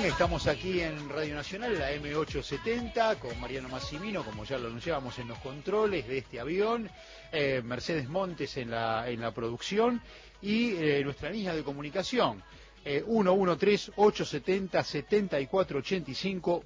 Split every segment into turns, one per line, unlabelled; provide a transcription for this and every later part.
estamos aquí en Radio Nacional, la M870, con Mariano Massimino, como ya lo anunciábamos en los controles de este avión, Mercedes Montes en la producción y nuestra línea de comunicación. 113-870-7485,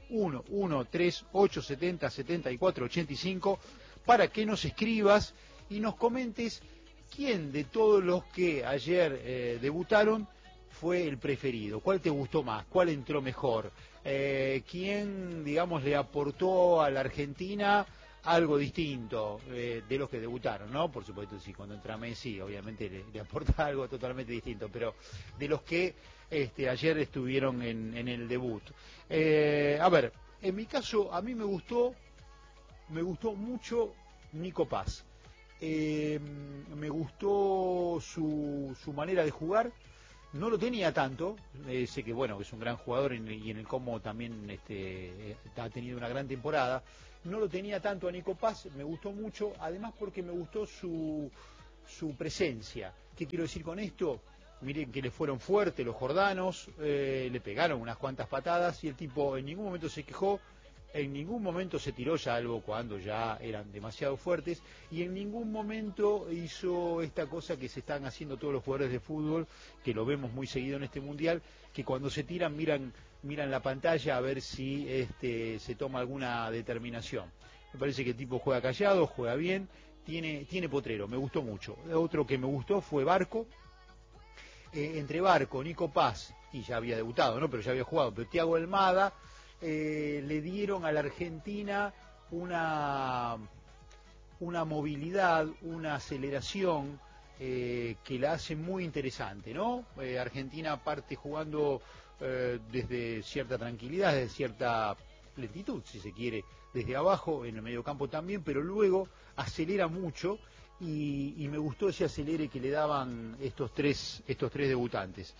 113-870-7485, para que nos escribas y nos comentes quién de todos los que ayer debutaron fue el preferido, cuál te gustó más, cuál entró mejor, quién, digamos, le aportó a la Argentina algo distinto de los que debutaron, ¿no? Por supuesto, sí, cuando entra Messi, obviamente le aporta algo totalmente distinto, pero de los que ayer estuvieron en el debut. A ver, en mi caso, a mí me gustó mucho Nico Paz. Me gustó su manera de jugar. No lo tenía tanto, sé que bueno, que es un gran jugador y en el Como también ha tenido una gran temporada. No lo tenía tanto a Nico Paz, me gustó mucho, además porque me gustó su presencia. ¿Qué quiero decir con esto? Miren que le fueron fuertes los jordanos, le pegaron unas cuantas patadas y el tipo en ningún momento se quejó. En ningún momento se tiró ya algo cuando ya eran demasiado fuertes y en ningún momento hizo esta cosa que se están haciendo todos los jugadores de fútbol, que lo vemos muy seguido en este mundial, que cuando se tiran miran la pantalla a ver si se toma alguna determinación. Me parece que el tipo juega callado, juega bien, tiene potrero, me gustó mucho. Otro que me gustó fue Barco. Entre Barco, Nico Paz, y ya había debutado, ¿no? Pero ya había jugado, pero Thiago Almada, le dieron a la Argentina una movilidad, una aceleración que la hace muy interesante, ¿no? Argentina parte jugando desde cierta tranquilidad, desde cierta lentitud, si se quiere, desde abajo, en el mediocampo también, pero luego acelera mucho y me gustó ese acelere que le daban estos tres debutantes.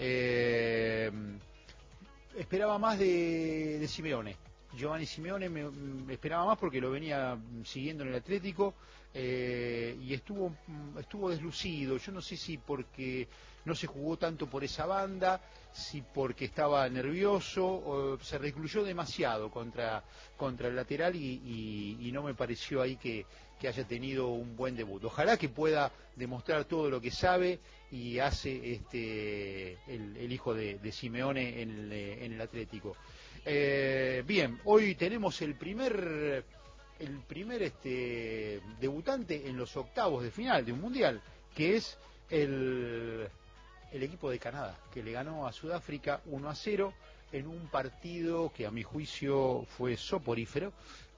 Esperaba más de Simeone. Giovanni Simeone me esperaba más porque lo venía siguiendo en el Atlético y estuvo deslucido. Yo no sé si porque no se jugó tanto por esa banda, si porque estaba nervioso, o se recluyó demasiado contra el lateral y no me pareció ahí que haya tenido un buen debut. Ojalá que pueda demostrar todo lo que sabe y hace el hijo de Simeone en el Atlético. Bien, hoy tenemos el primer debutante en los octavos de final de un mundial, que es el equipo de Canadá, que le ganó a Sudáfrica 1-0 en un partido que a mi juicio fue soporífero,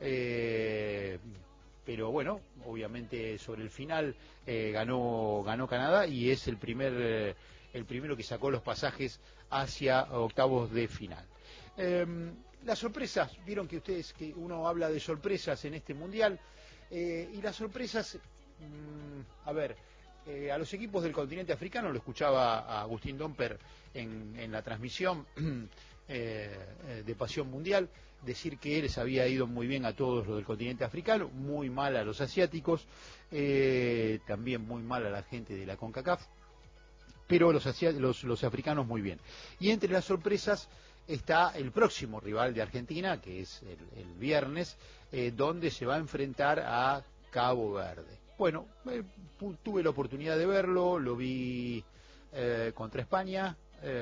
pero bueno, obviamente sobre el final ganó Canadá y es el primero que sacó los pasajes hacia octavos de final. Las sorpresas, vieron que uno habla de sorpresas en este mundial, y las sorpresas, a los equipos del continente africano, lo escuchaba a Agustín Domper en la transmisión de Pasión Mundial, decir que les había ido muy bien a todos los del continente africano, muy mal a los asiáticos, también muy mal a la gente de la CONCACAF, pero los africanos muy bien. Y entre las sorpresas está el próximo rival de Argentina, que es el viernes, donde se va a enfrentar a Cabo Verde. Bueno, tuve la oportunidad de verlo, lo vi contra España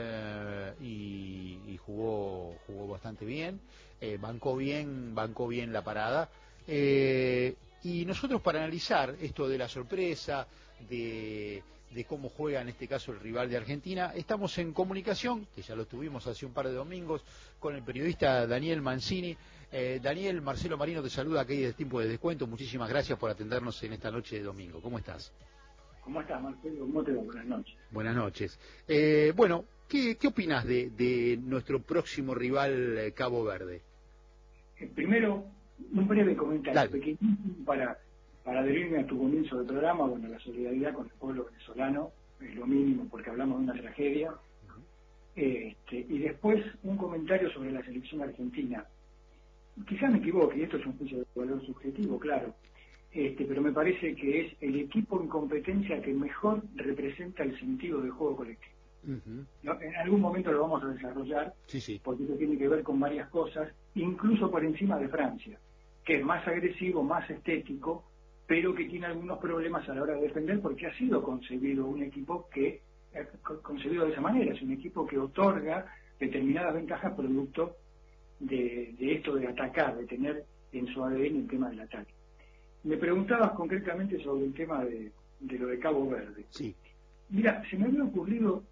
y jugó bastante bien, bancó bien la parada. Y nosotros, para analizar esto de la sorpresa, de cómo juega en este caso el rival de Argentina, estamos en comunicación, que ya lo tuvimos hace un par de domingos, con el periodista Daniel Mancini. Daniel, Marcelo Marino te saluda aquí de Tiempo de Descuento. Muchísimas gracias por atendernos en esta noche de domingo. ¿Cómo estás?
¿Cómo estás, Marcelo? ¿Cómo te va? Buenas noches.
Buenas noches. Bueno, ¿qué opinas de nuestro próximo rival, Cabo Verde?
Primero, un breve comentario,
Dale.
pequeñísimo para adherirme a tu comienzo del programa. Bueno, la solidaridad con el pueblo venezolano es lo mínimo porque hablamos de una tragedia. Y después un comentario sobre la selección argentina. Quizás me equivoque, y esto es un juicio de valor subjetivo, claro, pero me parece que es el equipo en competencia que mejor representa el sentido del juego colectivo. ¿no? En algún momento lo vamos a desarrollar,
sí.
porque esto tiene que ver con varias cosas, incluso por encima de Francia, que es más agresivo, más estético, pero que tiene algunos problemas a la hora de defender, porque ha sido concebido un equipo que, concebido de esa manera, es un equipo que otorga determinadas ventajas producto de esto de atacar, de tener en su ADN el tema del ataque. Me preguntabas concretamente sobre el tema de lo de Cabo Verde.
Sí.
Mira, se me había ocurrido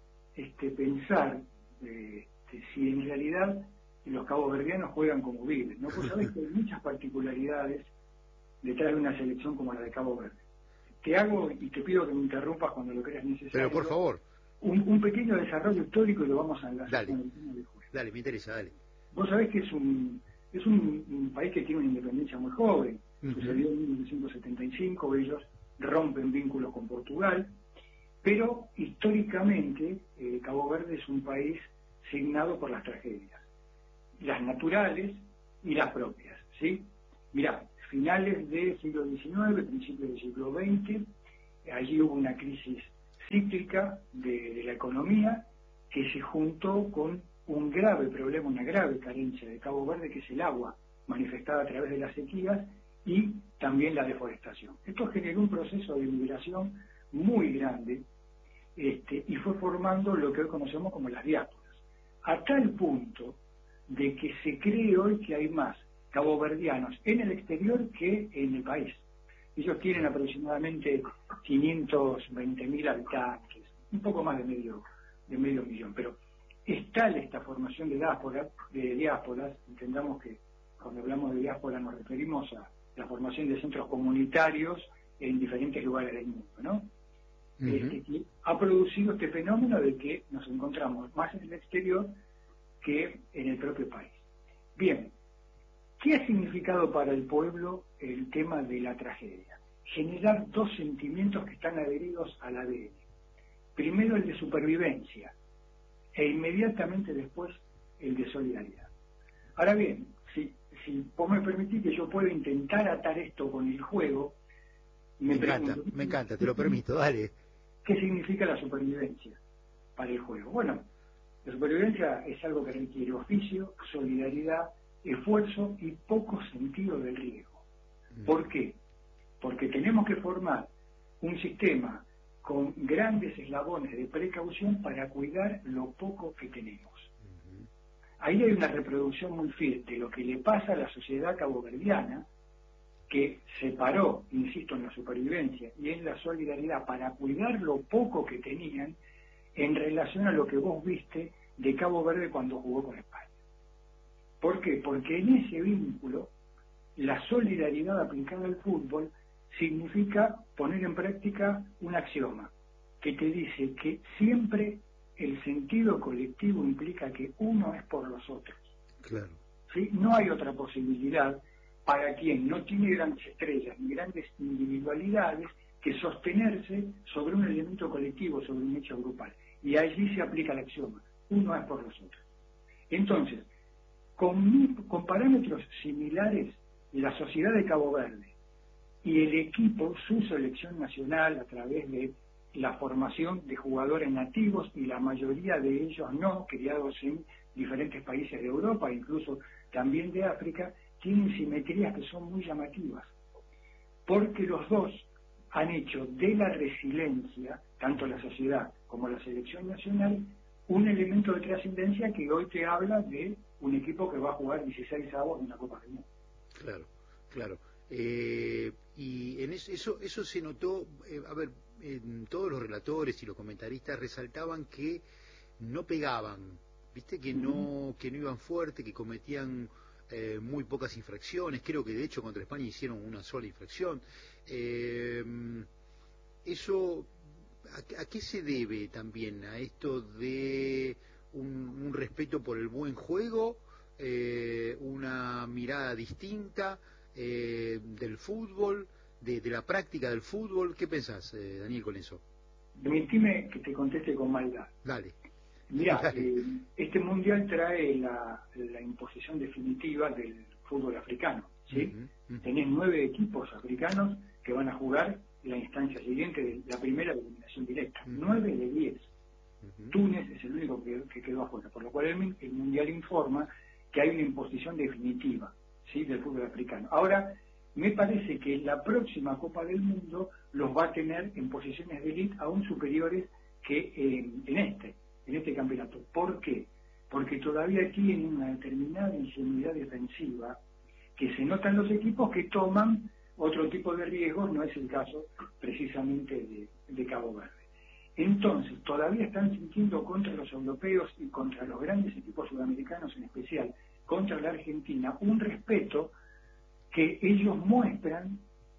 pensar si en realidad los caboverdianos juegan como viven, ¿no? Pues sabés que hay muchas particularidades detrás de una selección como la de Cabo Verde. Te hago, y te pido que me interrumpas cuando lo creas necesario.
Pero por favor.
Un pequeño desarrollo histórico y lo vamos a enlazar con el tema del juego.
Dale, me interesa, dale.
Vos sabés que es un país que tiene una independencia muy joven. Sucedió en 1975, ellos rompen vínculos con Portugal, pero históricamente Cabo Verde es un país signado por las tragedias, las naturales y las propias, ¿sí? Mirá, finales del siglo XIX, principios del siglo XX, allí hubo una crisis cíclica de la economía que se juntó con un grave problema, una grave carencia de Cabo Verde, que es el agua manifestada a través de las sequías y también la deforestación. Esto generó un proceso de migración muy grande y fue formando lo que hoy conocemos como las diásporas, a tal punto de que se cree hoy que hay más caboverdianos en el exterior que en el país. Ellos tienen aproximadamente 520.000 habitantes, un poco más de medio millón, pero es tal esta formación de diásporas, entendamos que cuando hablamos de diáspora nos referimos a la formación de centros comunitarios en diferentes lugares del mundo, ¿no? Que ha producido este fenómeno de que nos encontramos más en el exterior que en el propio país. Bien, ¿qué ha significado para el pueblo el tema de la tragedia? Generar dos sentimientos que están adheridos al ADN. Primero el de supervivencia e inmediatamente después el de solidaridad. Ahora bien, si vos me permitís que yo pueda intentar atar esto con el juego, me
encanta, te lo permito, dale.
¿Qué significa la supervivencia para el juego? Bueno, la supervivencia es algo que requiere oficio, solidaridad, esfuerzo y poco sentido del riesgo. ¿Por qué? Porque tenemos que formar un sistema con grandes eslabones de precaución para cuidar lo poco que tenemos. Ahí hay una reproducción muy fiel de lo que le pasa a la sociedad caboverdiana, que se paró, insisto, en la supervivencia y en la solidaridad para cuidar lo poco que tenían en relación a lo que vos viste de Cabo Verde cuando jugó con España. ¿Por qué? Porque en ese vínculo la solidaridad aplicada al fútbol significa poner en práctica un axioma que te dice que siempre el sentido colectivo implica que uno es por los otros.
Claro.
¿Sí? No hay otra posibilidad para quien no tiene grandes estrellas ni grandes individualidades que sostenerse sobre un elemento colectivo, sobre un hecho grupal. Y allí se aplica el axioma, uno es por los otros. Entonces, con parámetros similares, la sociedad de Cabo Verde y el equipo, su selección nacional, a través de la formación de jugadores nativos y la mayoría de ellos no, criados en diferentes países de Europa, incluso también de África, tienen simetrías que son muy llamativas, porque los dos han hecho de la resiliencia, tanto la sociedad como la selección nacional, un elemento de trascendencia que hoy te habla de un equipo que va a jugar 16 avos en la Copa del Mundo.
Claro. Y en eso se notó, todos los relatores y los comentaristas resaltaban que no pegaban, viste, que no iban fuerte, que cometían muy pocas infracciones. Creo que de hecho contra España hicieron una sola infracción. Eso, ¿a qué se debe también? ¿A esto de un respeto por el buen juego, una mirada distinta del fútbol, de la práctica del fútbol? ¿Qué pensás, Daniel, con eso?
Permitime que te conteste con maldad.
Dale.
Mirá, este mundial trae la imposición definitiva del fútbol africano, ¿sí? Tenés 9 equipos africanos que van a jugar la instancia siguiente de la primera eliminación directa, 9 de 10. Túnez es el único que quedó afuera, por lo cual el Mundial informa que hay una imposición definitiva, ¿sí?, del fútbol africano. Ahora, me parece que la próxima Copa del Mundo los va a tener en posiciones de élite aún superiores que en este campeonato. ¿Por qué? Porque todavía tienen una determinada ingenuidad defensiva que se notan los equipos que toman otro tipo de riesgos, no es el caso precisamente de Cabo Verde. Entonces, todavía están sintiendo contra los europeos y contra los grandes equipos sudamericanos, en especial contra la Argentina, un respeto que ellos muestran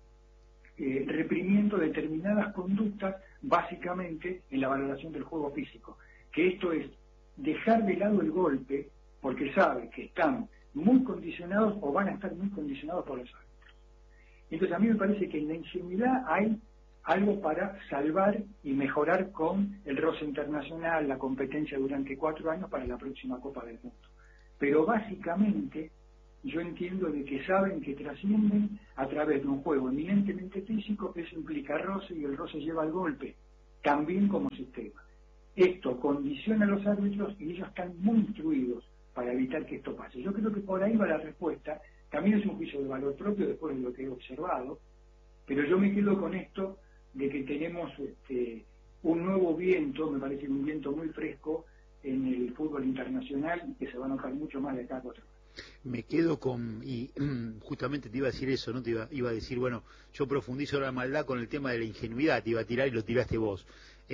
reprimiendo determinadas conductas, básicamente en la valoración del juego físico, que esto es dejar de lado el golpe, porque saben que están muy condicionados o van a estar muy condicionados por los árbitros. Entonces a mí me parece que en la ingenuidad hay algo para salvar y mejorar con el roce internacional, la competencia durante 4 años para la próxima Copa del Mundo. Pero básicamente yo entiendo de que saben que trascienden a través de un juego eminentemente físico, que eso implica roce y el roce lleva al golpe, también como sistema. Esto condiciona a los árbitros y ellos están muy instruidos para evitar que esto pase. Yo creo que por ahí va la respuesta. También es un juicio de valor propio después de lo que he observado, pero yo me quedo con esto de que tenemos un nuevo viento, me parece un viento muy fresco en el fútbol internacional, que se va a notar mucho más de acá a 4 años.
Me quedo y justamente te iba a decir eso, ¿no? Iba a decir, bueno, yo profundizo la maldad con el tema de la ingenuidad, te iba a tirar y lo tiraste vos.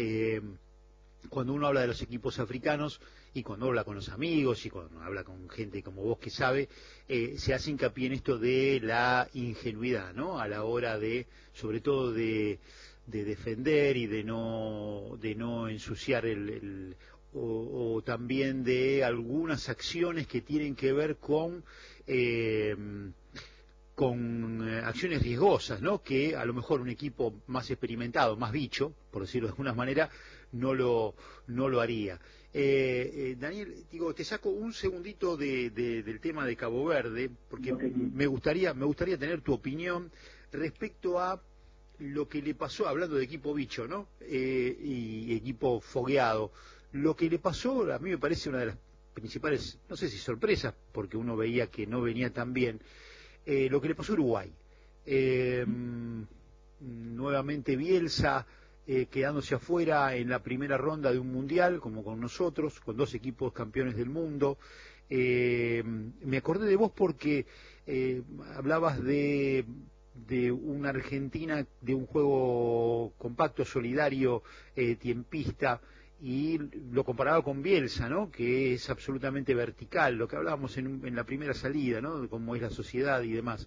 Cuando uno habla de los equipos africanos y cuando habla con los amigos y cuando habla con gente como vos que sabe, se hace hincapié en esto de la ingenuidad, ¿no? A la hora de, sobre todo de defender y de no ensuciar o también de algunas acciones que tienen que ver con acciones riesgosas, ¿no? Que a lo mejor un equipo más experimentado, más bicho, por decirlo de alguna manera, no lo haría. Daniel, digo, te saco un segundito del tema de Cabo Verde, porque me gustaría tener tu opinión respecto a lo que le pasó, hablando de equipo bicho, ¿no? Y equipo fogueado. Lo que le pasó, a mí me parece una de las principales, no sé si sorpresas, porque uno veía que no venía tan bien, lo que le pasó a Uruguay. Nuevamente Bielsa quedándose afuera en la primera ronda de un mundial, como con nosotros, con 2 equipos campeones del mundo. Me acordé de vos porque hablabas de una Argentina, de un juego compacto, solidario, tiempista, y lo comparaba con Bielsa, ¿no? Que es absolutamente vertical, lo que hablábamos en la primera salida, ¿no? De cómo es la sociedad y demás.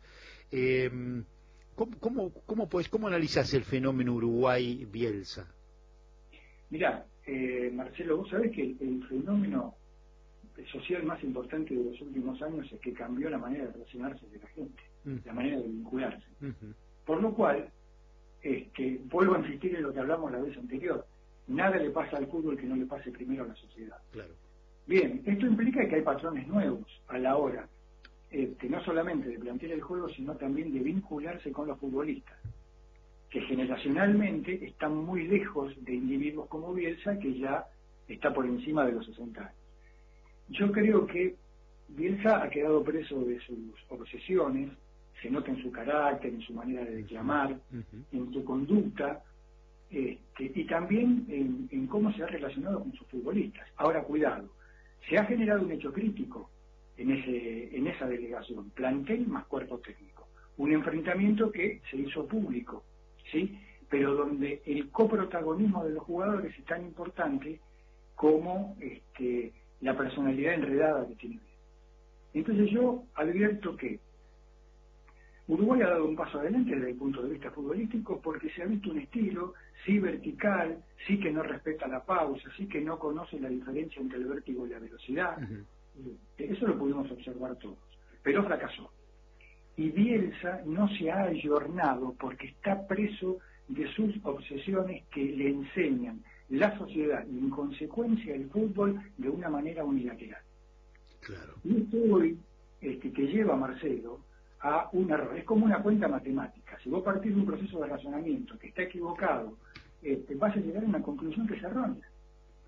¿Cómo analizás el fenómeno Uruguay-Bielsa?
Mirá, Marcelo, vos sabés que el fenómeno social más importante de los últimos años es que cambió la manera de relacionarse de la gente, la manera de vincularse. Por lo cual, vuelvo a insistir en lo que hablamos la vez anterior, nada le pasa al fútbol que no le pase primero a la sociedad.
Claro.
Bien, esto implica que hay patrones nuevos a la hora, no solamente de plantear el juego, sino también de vincularse con los futbolistas, que generacionalmente están muy lejos de individuos como Bielsa, que ya está por encima de los 60 años. Yo creo que Bielsa ha quedado preso de sus obsesiones, se nota en su carácter, en su manera de declamar, en su conducta, y también en cómo se ha relacionado con sus futbolistas. Ahora, cuidado, se ha generado un hecho crítico en esa delegación, plantel más cuerpo técnico, un enfrentamiento que se hizo público, ¿sí? Pero donde el coprotagonismo de los jugadores es tan importante como la personalidad enredada que tiene. Entonces yo advierto que Uruguay ha dado un paso adelante desde el punto de vista futbolístico porque se ha visto un estilo, sí vertical, sí que no respeta la pausa, sí que no conoce la diferencia entre el vértigo y la velocidad. Eso lo pudimos observar todos, pero fracasó. Y Bielsa no se ha ayornado porque está preso de sus obsesiones que le enseñan la sociedad y en consecuencia el fútbol de una manera unilateral.
Claro.
Y esto hoy que lleva a Marcelo a un error. Es como una cuenta matemática. Si vos partís de un proceso de razonamiento que está equivocado, vas a llegar a una conclusión que es errónea.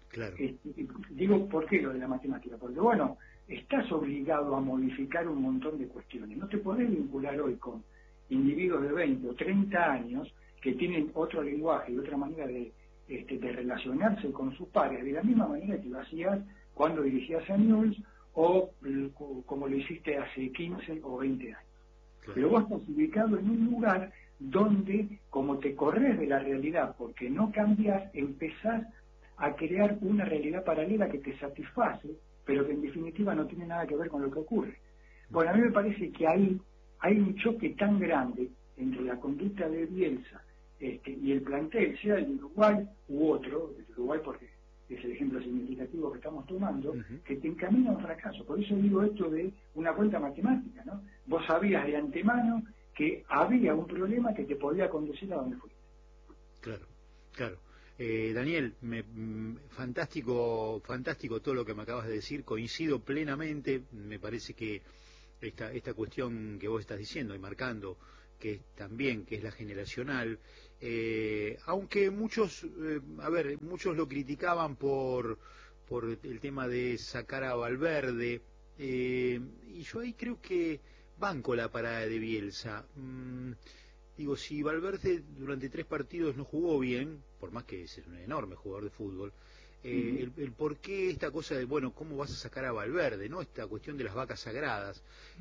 Claro.
Digo, ¿por qué lo de la matemática? Porque, bueno, estás obligado a modificar un montón de cuestiones. No te podés vincular hoy con individuos de 20 o 30 años que tienen otro lenguaje y otra manera de relacionarse con sus pares, de la misma manera que lo hacías cuando dirigías a Newell's o como lo hiciste hace 15 o 20 años. Claro. Pero vos estás ubicado en un lugar donde, como te corres de la realidad porque no cambias, empezás a crear una realidad paralela que te satisface, pero que en definitiva no tiene nada que ver con lo que ocurre. Bueno, a mí me parece que ahí hay un choque tan grande entre la conducta de Bielsa y el plantel, sea el de Uruguay u otro, el de Uruguay porque es el ejemplo significativo que estamos tomando, que te encamina a un fracaso. Por eso digo esto de una cuenta matemática, ¿no? Vos sabías de antemano que había un problema que te podía conducir a donde fuiste.
Claro, claro. Daniel, fantástico todo lo que me acabas de decir, coincido plenamente, me parece que esta cuestión que vos estás diciendo y marcando, que también que es la generacional, aunque muchos lo criticaban por el tema de sacar a Valverde, y yo ahí creo que banco la parada de Bielsa. Digo, si Valverde durante 3 partidos no jugó bien, por más que es un enorme jugador de fútbol, el por qué esta cosa de, bueno, ¿cómo vas a sacar a Valverde? ¿No? Esta cuestión de las vacas sagradas.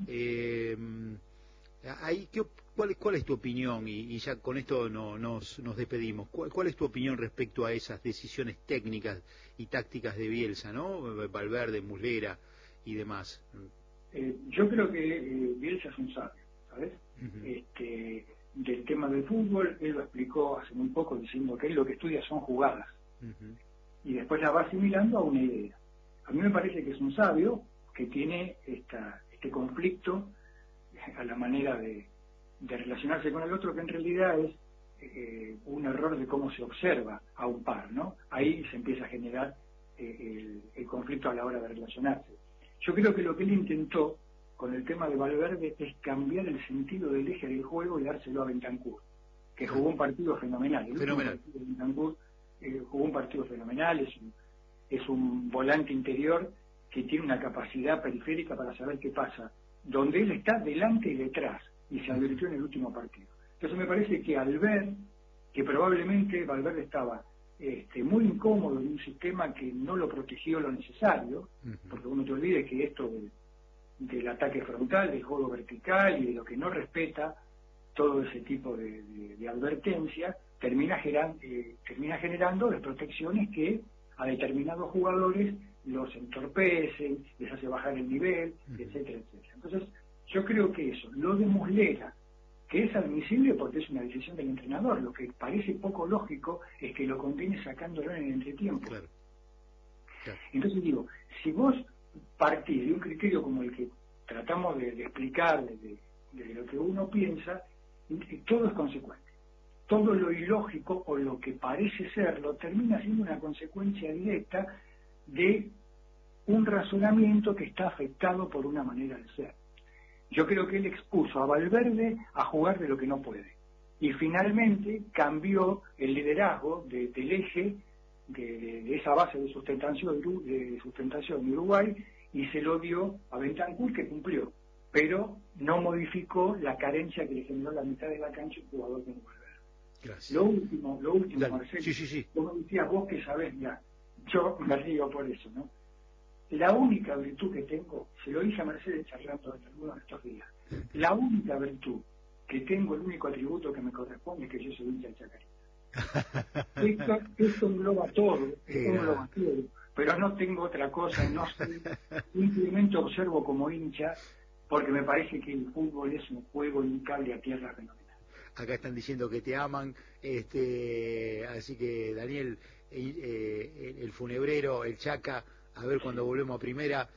Ahí, ¿cuál es tu opinión? Y ya con esto nos despedimos. ¿Cuál es tu opinión respecto a esas decisiones técnicas y tácticas de Bielsa, ¿no? Valverde, Muslera y demás.
Yo creo que Bielsa es un sabio, ¿sabes? Del tema del fútbol, él lo explicó hace muy poco diciendo que él lo que estudia son jugadas y después la va asimilando a una idea. A mí me parece que es un sabio que tiene este conflicto a la manera de relacionarse con el otro, que en realidad es un error de cómo se observa a un par, ¿no? Ahí se empieza a generar el conflicto a la hora de relacionarse. Yo creo que lo que él intentó con el tema de Valverde es cambiar el sentido del eje del juego y dárselo a Bentancur, que jugó un partido fenomenal. Bentancur jugó un partido fenomenal, es un volante interior que tiene una capacidad periférica para saber qué pasa, donde él está delante y detrás, y se advirtió en el último partido. Entonces me parece que al ver que probablemente Valverde estaba muy incómodo en un sistema que no lo protegió lo necesario, porque uno te olvide que esto del ataque frontal, del juego vertical y de lo que no respeta todo ese tipo de advertencia, termina generando desprotecciones que a determinados jugadores los entorpecen, les hace bajar el nivel, etcétera, etcétera. Entonces, yo creo que eso, lo de Muslera, que es admisible porque es una decisión del entrenador, lo que parece poco lógico es que lo condene sacándolo en el entretiempo. Claro. Entonces digo, si vos partís de un criterio como el que tratamos de explicar de lo que uno piensa, todo es consecuente. Todo lo ilógico o lo que parece serlo termina siendo una consecuencia directa de un razonamiento que está afectado por una manera de ser. Yo creo que él expuso a Valverde a jugar de lo que no puede. Y finalmente cambió el liderazgo del eje de esa base de sustentación de Uruguay y se lo dio a Bentancur, que cumplió, pero no modificó la carencia que le generó la mitad de la cancha un jugador como Valverde.
Gracias.
Lo último,
Dale.
Marcelo,
sí.
vos me decías, vos que sabés, ya, yo me río por eso, ¿no? La única virtud que tengo, se lo dije a Mercedes charlando en algunos de estos días, la única virtud que tengo, el único atributo que me corresponde es que yo soy hincha de Chacarita. Esto engloba todo, pero no tengo otra cosa, no sé, simplemente observo como hincha, porque me parece que el fútbol es un juego y un cable a tierra fenomenal.
Acá están diciendo que te aman, así que Daniel, el funebrero, el Chaca, a ver cuando volvemos a primera,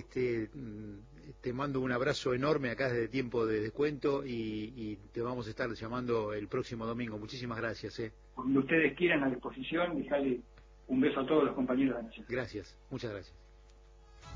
te mando un abrazo enorme acá desde Tiempo de Descuento y te vamos a estar llamando el próximo domingo. Muchísimas gracias.
Cuando ustedes quieran, a disposición, dejale un beso a todos los compañeros de la Nación.
Gracias, muchas gracias.